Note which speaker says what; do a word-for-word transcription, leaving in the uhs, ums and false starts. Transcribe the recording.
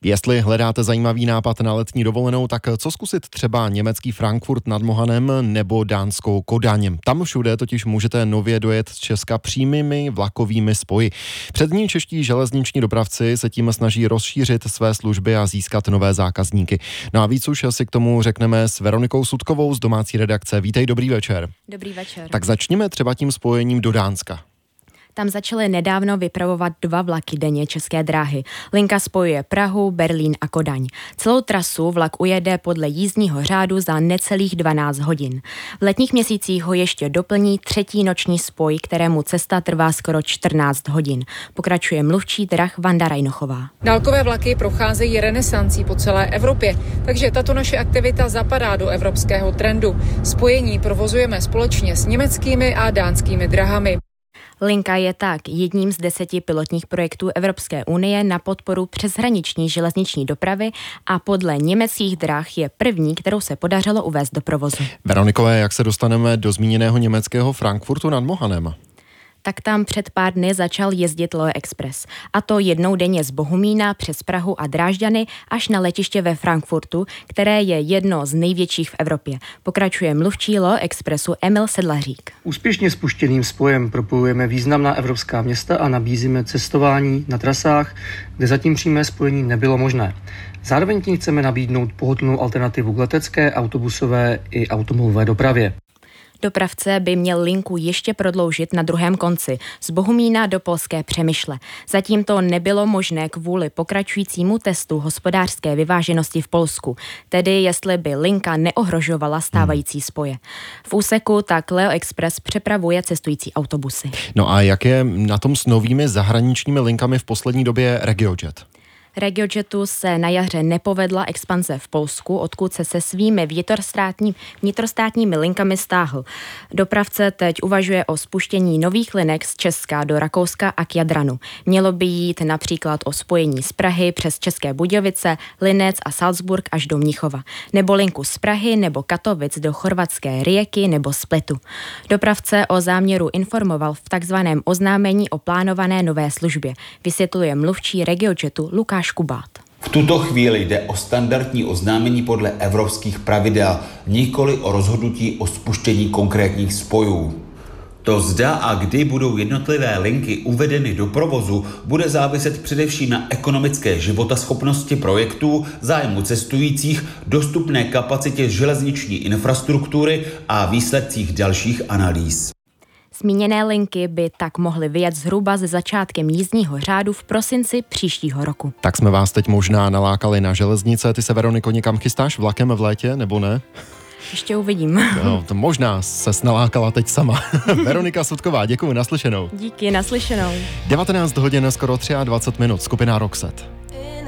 Speaker 1: Jestli hledáte zajímavý nápad na letní dovolenou, tak co zkusit třeba německý Frankfurt nad Mohanem nebo dánskou Kodaň. Tam všude totiž můžete nově dojet z Česka přímými vlakovými spoji. Přední čeští železniční dopravci se tím snaží rozšířit své služby a získat nové zákazníky. No a víc už si k tomu řekneme s Veronikou Sutkovou z domácí redakce. Vítej, dobrý večer.
Speaker 2: Dobrý večer.
Speaker 1: Tak začněme třeba tím spojením do Dánska.
Speaker 2: Tam začaly nedávno vypravovat dva vlaky denně České dráhy. Linka spojuje Prahu, Berlín a Kodaň. Celou trasu vlak ujede podle jízdního řádu za necelých dvanáct hodin. V letních měsících ho ještě doplní třetí noční spoj, kterému cesta trvá skoro čtrnáct hodin. Pokračuje mluvčí drah Vanda Rajnochová.
Speaker 3: Dálkové vlaky procházejí renesancí po celé Evropě, takže tato naše aktivita zapadá do evropského trendu. Spojení provozujeme společně s německými a dánskými drahami.
Speaker 2: Linka je tak jedním z deseti pilotních projektů Evropské unie na podporu přeshraniční železniční dopravy a podle německých drah je první, kterou se podařilo uvést do provozu.
Speaker 1: Veronikové, jak se dostaneme do zmíněného německého Frankfurtu nad Mohanem?
Speaker 2: Tak tam před pár dny začal jezdit Loe Express. A to jednou denně z Bohumína přes Prahu a Drážďany až na letiště ve Frankfurtu, které je jedno z největších v Evropě. Pokračuje mluvčí Loe Expressu Emil Sedlařík.
Speaker 4: Úspěšně spuštěným spojem propojujeme významná evropská města a nabízíme cestování na trasách, kde zatím přímé spojení nebylo možné. Zároveň tím chceme nabídnout pohodlnou alternativu k letecké, autobusové i automobilové dopravě.
Speaker 2: Dopravce by měl linku ještě prodloužit na druhém konci, z Bohumína do polské Přemyšle. Zatím to nebylo možné kvůli pokračujícímu testu hospodářské vyváženosti v Polsku, tedy jestli by linka neohrožovala stávající spoje. V úseku tak Leo Express přepravuje cestující autobusy.
Speaker 1: No a jak je na tom s novými zahraničními linkami v poslední době RegioJet?
Speaker 2: RegioJetu se na jaře nepovedla expanze v Polsku, odkud se se svými vnitrostátní, vnitrostátními linkami stáhl. Dopravce teď uvažuje o spuštění nových linek z Česka do Rakouska a k Jadranu. Mělo by jít například o spojení z Prahy přes České Budějovice, Linec a Salzburg až do Mnichova, nebo linku z Prahy nebo Katovic do chorvatské Rijeky nebo Splitu. Dopravce o záměru informoval v takzvaném oznámení o plánované nové službě, vysvětluje mluvčí RegioJetu Lukáš Kubát.
Speaker 5: V tuto chvíli jde o standardní oznámení podle evropských pravidel, nikoli o rozhodnutí o spuštění konkrétních spojů. To zda a kdy budou jednotlivé linky uvedeny do provozu, bude záviset především na ekonomické životaschopnosti projektů, zájmu cestujících, dostupné kapacitě železniční infrastruktury a výsledcích dalších analýz.
Speaker 2: Zmíněné linky by tak mohly vyjet zhruba se začátkem jízdního řádu v prosinci příštího roku.
Speaker 1: Tak jsme vás teď možná nalákali na železnice. Ty se, Veroniko, někam chystáš vlakem v létě, nebo ne?
Speaker 2: Ještě uvidím.
Speaker 1: No, to možná ses nalákala teď sama. Veronika Sutková, děkuji, naslyšenou.
Speaker 2: Díky, naslyšenou.
Speaker 1: devatenáct hodin, skoro dvacet tři minut, skupina Roxette.